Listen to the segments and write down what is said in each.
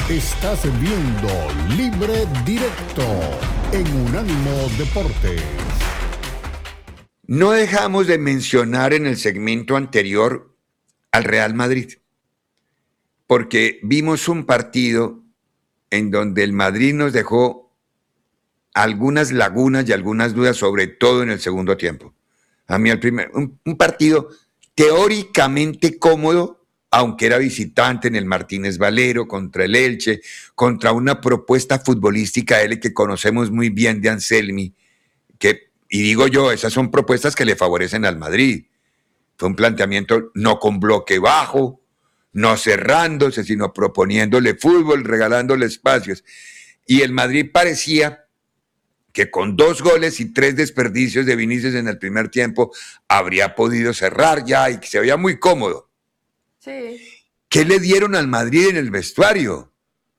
Estás viendo Libre Directo en Unánimo Deportes. No dejamos de mencionar en el segmento anterior al Real Madrid, porque vimos un partido en donde el Madrid nos dejó algunas lagunas y algunas dudas, sobre todo en el segundo tiempo. A mí un partido teóricamente cómodo, aunque era visitante en el Martínez Valero, contra el Elche, contra una propuesta futbolística que conocemos muy bien de Anselmi, y digo yo, esas son propuestas que le favorecen al Madrid. Fue un planteamiento no con bloque bajo, no cerrándose, sino proponiéndole fútbol, regalándole espacios. Y el Madrid parecía que con 2 goles y 3 desperdicios de Vinicius en el primer tiempo habría podido cerrar ya y que se veía muy cómodo. Sí. ¿Qué le dieron al Madrid en el vestuario?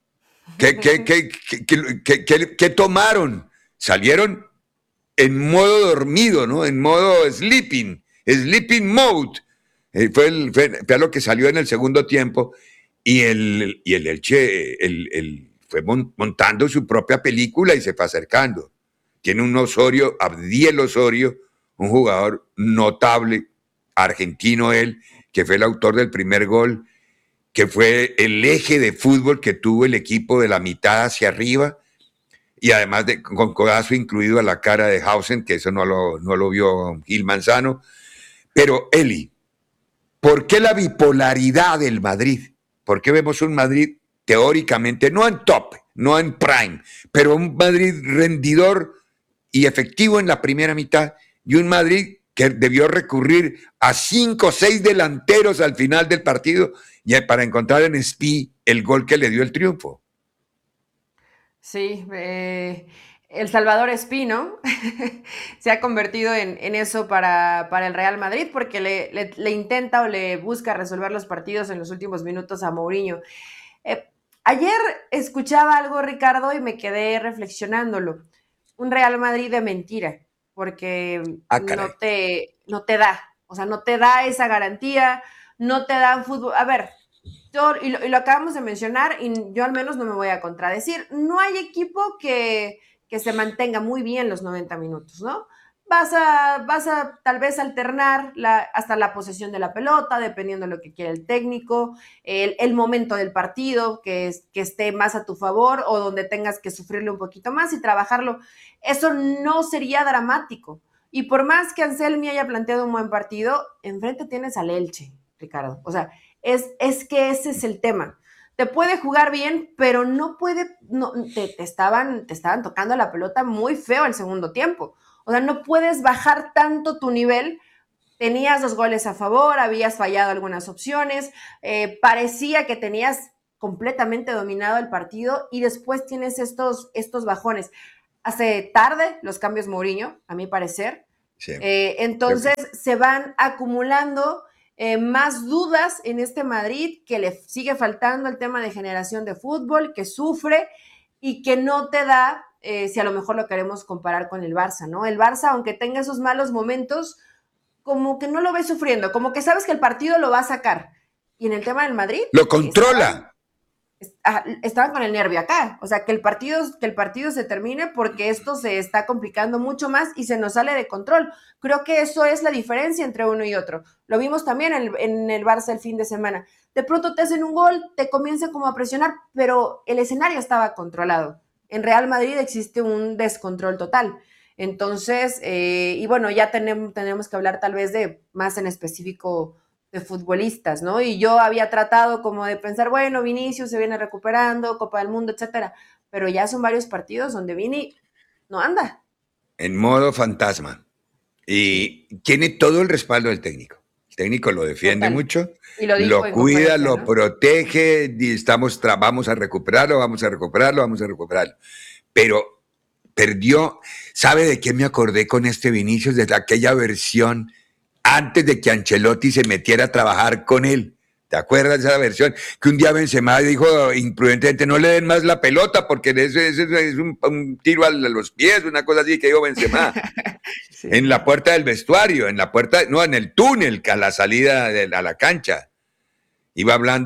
¿Qué tomaron? Salieron en modo dormido, ¿no? En modo sleeping mode. Fue lo que salió en el segundo tiempo y el Elche fue montando su propia película y se fue acercando. Tiene un Osorio, Abdiel Osorio, un jugador notable, argentino él, que fue el autor del primer gol, que fue el eje de fútbol que tuvo el equipo de la mitad hacia arriba, y además con codazo incluido a la cara de Hausen, que eso no lo vio Gil Manzano. Pero Eli, ¿por qué la bipolaridad del Madrid? ¿Por qué vemos un Madrid teóricamente, no en top, no en prime, pero un Madrid rendidor y efectivo en la primera mitad, y un Madrid que debió recurrir a 5 o 6 delanteros al final del partido para encontrar en Spi el gol que le dio el triunfo? Sí, el Salvador Espino se ha convertido en eso para el Real Madrid, porque le intenta o le busca resolver los partidos en los últimos minutos a Mourinho. Ayer escuchaba algo, Ricardo, y me quedé reflexionándolo. Un Real Madrid de mentira, porque no te da, o sea, no te da esa garantía, no te da fútbol. A ver, y lo acabamos de mencionar, y yo al menos no me voy a contradecir. No hay equipo que se mantenga muy bien los 90 minutos, ¿no? Vas a tal vez alternar hasta la posesión de la pelota, dependiendo de lo que quiera el técnico, el momento del partido, que esté más a tu favor o donde tengas que sufrirle un poquito más y trabajarlo. Eso no sería dramático. Y por más que Anselmi haya planteado un buen partido, enfrente tienes al Elche, Ricardo. O sea, es que ese es el tema. Te puede jugar bien, pero te estaban tocando la pelota muy feo el segundo tiempo. O sea, no puedes bajar tanto tu nivel. Tenías 2 goles a favor, habías fallado algunas opciones, parecía que tenías completamente dominado el partido y después tienes estos bajones. Hace tarde los cambios Mourinho, a mi parecer. Sí. Entonces se van acumulando más dudas en este Madrid, que le sigue faltando el tema de generación de fútbol, que sufre y que no te da, si a lo mejor lo queremos comparar con el Barça, ¿no? El Barça, aunque tenga esos malos momentos, como que no lo ves sufriendo, como que sabes que el partido lo va a sacar. Y en el tema del Madrid... ¡Lo controla! Estaban con el nervio acá, o sea, que el partido se termine, porque esto se está complicando mucho más y se nos sale de control. Creo que eso es la diferencia entre uno y otro. Lo vimos también en el Barça el fin de semana. De pronto te hacen un gol, te comienzan como a presionar, pero el escenario estaba controlado. En Real Madrid existe un descontrol total. Entonces, y bueno, ya tenemos que hablar tal vez de más en específico de futbolistas, ¿no? Y yo había tratado como de pensar, bueno, Vinicius se viene recuperando, Copa del Mundo, etcétera, pero ya son varios partidos donde Vini no anda. En modo fantasma. Y tiene todo el respaldo del técnico. El técnico lo defiende mucho, y lo cuida, lo ¿no? protege, y vamos a recuperarlo. Pero perdió. ¿Sabe de qué me acordé con este Vinicius? De aquella versión antes de que Ancelotti se metiera a trabajar con él. ¿Te acuerdas de esa versión? Que un día Benzema dijo imprudentemente, no le den más la pelota porque eso es un tiro a los pies, una cosa así que dijo Benzema. Sí. En la puerta del vestuario, en el túnel a la salida a la cancha. Iba hablando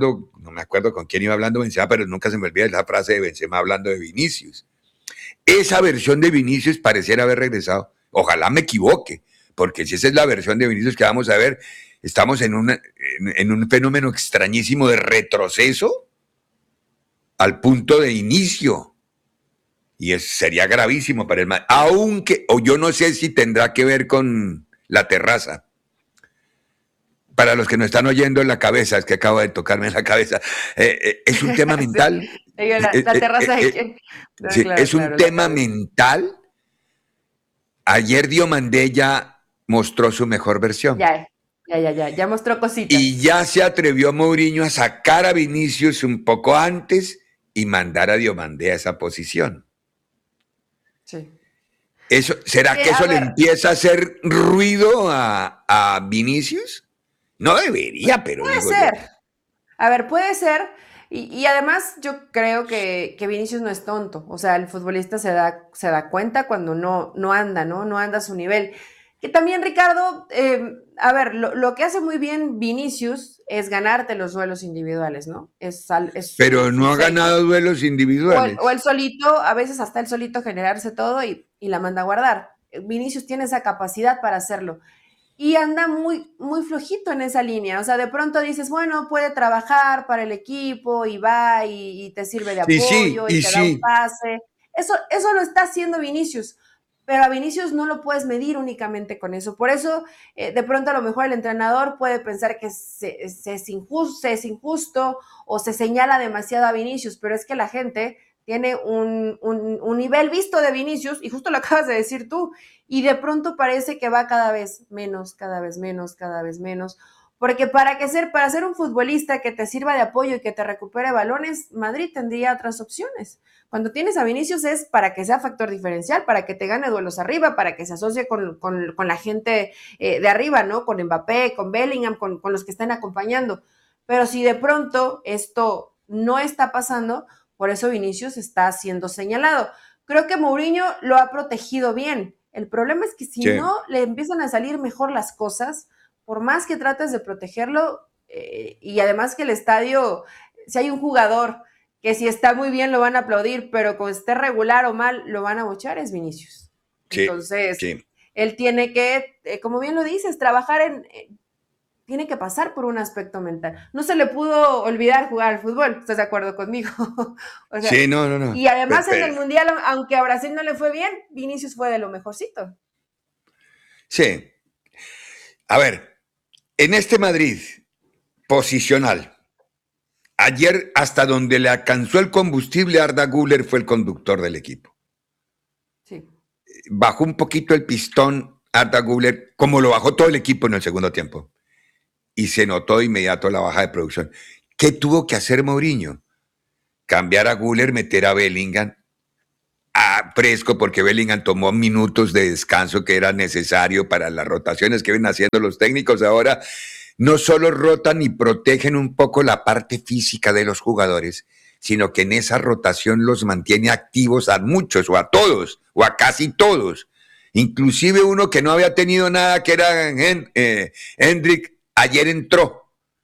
no me acuerdo con quién iba hablando Benzema, pero nunca se me olvida esa frase de Benzema hablando de Vinicius. Esa versión de Vinicius pareciera haber regresado. Ojalá me equivoque, porque si esa es la versión de Vinicius que vamos a ver, estamos en un fenómeno extrañísimo de retroceso al punto de inicio. Y sería gravísimo para el Madrid. Aunque, o yo no sé si tendrá que ver con la terraza. Para los que nos están oyendo en la cabeza, es que acabo de tocarme en la cabeza, es un tema mental. Sí. La terraza de quién. No, Sí, claro, es un claro, tema mental. Ayer Diomandé ya mostró su mejor versión. Ya mostró cositas. Y ya se atrevió Mourinho a sacar a Vinicius un poco antes y mandar a Diomandé a esa posición. Sí. ¿Será que eso le empieza a hacer ruido a Vinicius? No debería, pero puede digo ser. yo. A ver, puede ser. Y además yo creo que Vinicius no es tonto. O sea, el futbolista se da cuenta cuando no anda, ¿no? No anda a su nivel. Que también, Ricardo, a ver, lo que hace muy bien Vinicius es ganarte los duelos individuales, ¿no? Pero no ha ganado duelos individuales. O el solito, a veces hasta el solito generarse todo y la manda a guardar. Vinicius tiene esa capacidad para hacerlo. Y anda muy, muy flojito en esa línea. O sea, de pronto dices, bueno, puede trabajar para el equipo y va y te sirve de apoyo y te da un pase. Eso lo está haciendo Vinicius. Pero a Vinicius no lo puedes medir únicamente con eso. Por eso, de pronto a lo mejor el entrenador puede pensar que es injusto o se señala demasiado a Vinicius, pero es que la gente tiene un nivel visto de Vinicius, y justo lo acabas de decir tú, y de pronto parece que va cada vez menos, porque para ser un futbolista que te sirva de apoyo y que te recupere balones, Madrid tendría otras opciones. Cuando tienes a Vinicius es para que sea factor diferencial, para que te gane duelos arriba, para que se asocie con la gente de arriba, ¿no? Con Mbappé, con Bellingham, con los que están acompañando. Pero si de pronto esto no está pasando, por eso Vinicius está siendo señalado. Creo que Mourinho lo ha protegido bien. El problema es que si no le empiezan a salir mejor las cosas, por más que trates de protegerlo, y además que el estadio, si hay un jugador que si está muy bien lo van a aplaudir, pero cuando esté regular o mal lo van a bochar, es Vinicius. Entonces, él tiene que, como bien lo dices, trabajar tiene que pasar por un aspecto mental. No se le pudo olvidar jugar al fútbol, ¿estás de acuerdo conmigo? O sea, sí, no. Y además en el Mundial, aunque a Brasil no le fue bien, Vinicius fue de lo mejorcito. Sí. A ver, en este Madrid posicional, ayer hasta donde le alcanzó el combustible, Arda Güler fue el conductor del equipo. Sí. Bajó un poquito el pistón Arda Güler, como lo bajó todo el equipo en el segundo tiempo. Y se notó de inmediato la baja de producción. ¿Qué tuvo que hacer Mourinho? Cambiar a Güler, meter a Bellingham a Fresco, porque Bellingham tomó minutos de descanso que era necesario para las rotaciones que ven haciendo los técnicos ahora. No solo rotan y protegen un poco la parte física de los jugadores, sino que en esa rotación los mantiene activos a muchos, o a todos, o a casi todos. Inclusive uno que no había tenido nada, que era Hendrik, ayer entró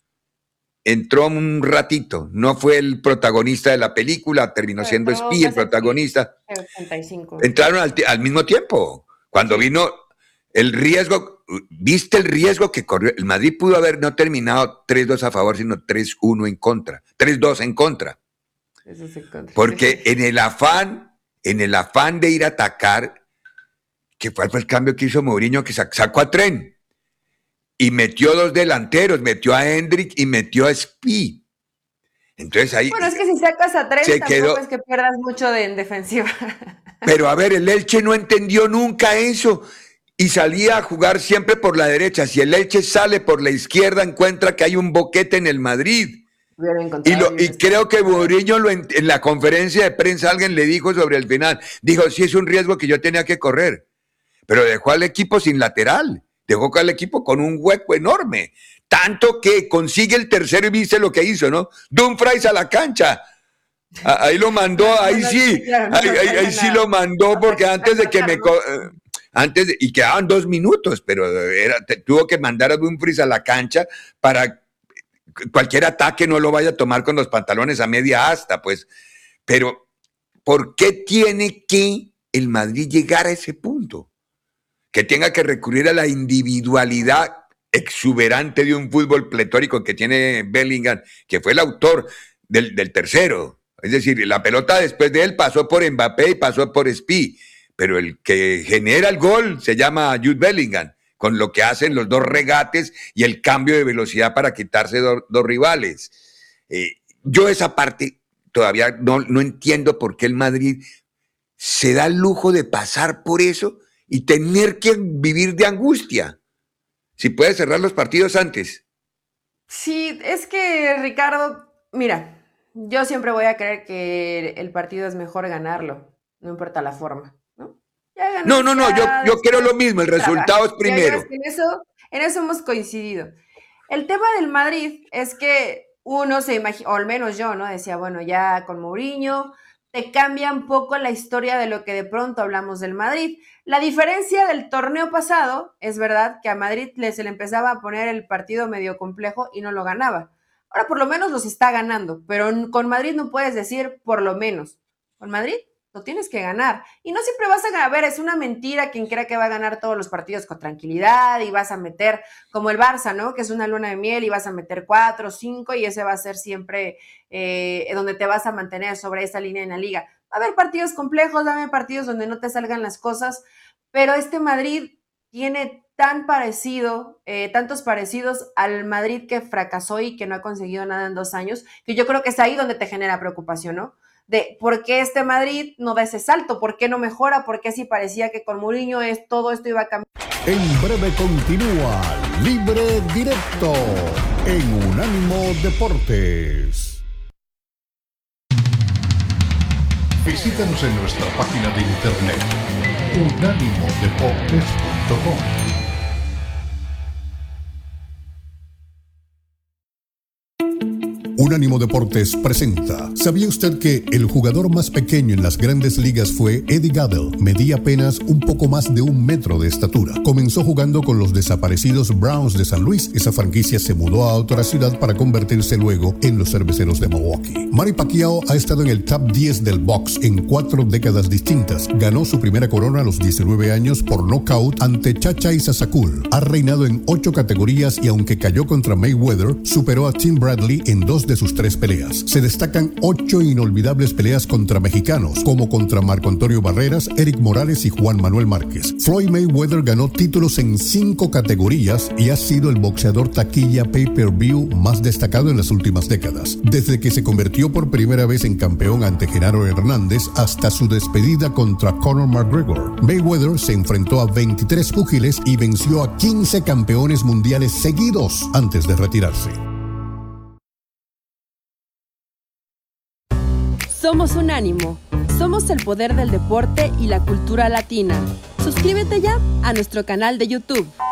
un ratito, no fue el protagonista de la película, terminó siendo Espí el protagonista. 85. Entraron al mismo tiempo, cuando vino el riesgo. ¿Viste el riesgo que corrió? El Madrid pudo haber no terminado 3-2 a favor, sino 3-1 en contra, 3-2 en contra. Eso es en contra. Porque en el afán de ir a atacar, que fue el cambio que hizo Mourinho, que sacó a Trent y metió dos delanteros, metió a Hendrik y metió a Espí. Entonces ahí... Bueno, es que si sacas a Trent, tampoco es que pierdas mucho en defensiva. Pero a ver, el Elche no entendió nunca eso y salía a jugar siempre por la derecha. Si el Elche sale por la izquierda, encuentra que hay un boquete en el Madrid. Y creo que Mourinho en la conferencia de prensa alguien le dijo sobre el final, dijo, sí, es un riesgo que yo tenía que correr, pero dejó al equipo sin lateral, dejó al equipo con un hueco enorme, tanto que consigue el tercero y viste lo que hizo, ¿no? Dumfries a la cancha. Ahí lo mandó, ahí sí lo mandó, porque antes de que y quedaban 2 minutos, pero tuvo que mandar a Dumfries a la cancha para cualquier ataque no lo vaya a tomar con los pantalones a media asta, pues. Pero, ¿por qué tiene que el Madrid llegar a ese punto? Que tenga que recurrir a la individualidad exuberante de un fútbol pletórico que tiene Bellingham, que fue el autor del tercero. Es decir, la pelota después de él pasó por Mbappé y pasó por Spi, pero el que genera el gol se llama Jude Bellingham, con lo que hacen los dos regates y el cambio de velocidad para quitarse dos rivales. Yo esa parte todavía no entiendo por qué el Madrid se da el lujo de pasar por eso y tener que vivir de angustia. Si puede cerrar los partidos antes. Sí, es que, Ricardo, mira, yo siempre voy a creer que el partido es mejor ganarlo, no importa la forma, ¿no? Ya No, ya yo quiero lo mismo, el resultado es primero. En eso hemos coincidido. El tema del Madrid es que uno se imagina, o al menos yo, ¿no? Decía, bueno, ya con Mourinho te cambia un poco la historia de lo que de pronto hablamos del Madrid. La diferencia del torneo pasado es verdad que a Madrid se le empezaba a poner el partido medio complejo y no lo ganaba. Ahora por lo menos los está ganando, pero con Madrid no puedes decir por lo menos. Con Madrid lo tienes que ganar. Y no siempre vas a ganar. A ver, es una mentira quien crea que va a ganar todos los partidos con tranquilidad y vas a meter, como el Barça, ¿no? Que es una luna de miel y vas a meter 4 o 5 y ese va a ser siempre donde te vas a mantener sobre esa línea en la liga. Va a haber partidos complejos, va a haber partidos donde no te salgan las cosas, pero este Madrid tiene tantos parecidos al Madrid que fracasó y que no ha conseguido nada en 2 años, que yo creo que es ahí donde te genera preocupación, ¿no? De por qué este Madrid no da ese salto, por qué no mejora, por qué si parecía que con Mourinho todo esto iba a cambiar. En breve continúa Libre Directo en Unánimo Deportes. Visítanos en nuestra página de internet unánimodeportes.com. Unánimo Deportes presenta. ¿Sabía usted que el jugador más pequeño en las grandes ligas fue Eddie Gaedel? Medía apenas un poco más de 1 metro de estatura. Comenzó jugando con los desaparecidos Browns de San Luis. Esa franquicia se mudó a otra ciudad para convertirse luego en los Cerveceros de Milwaukee. Manny Pacquiao ha estado en el top 10 del box en 4 décadas distintas. Ganó su primera corona a los 19 años por nocaut ante Chacha y Sasakul. Ha reinado en 8 categorías y aunque cayó contra Mayweather, superó a Tim Bradley en 2 de sus 3 peleas. Se destacan 8 inolvidables peleas contra mexicanos, como contra Marco Antonio Barreras, Eric Morales y Juan Manuel Márquez. Floyd Mayweather ganó títulos en 5 categorías y ha sido el boxeador taquilla pay-per-view más destacado en las últimas décadas. Desde que se convirtió por primera vez en campeón ante Genaro Hernández hasta su despedida contra Conor McGregor, Mayweather se enfrentó a 23 púgiles y venció a 15 campeones mundiales seguidos antes de retirarse. Somos Unánimo. Somos el poder del deporte y la cultura latina. Suscríbete ya a nuestro canal de YouTube.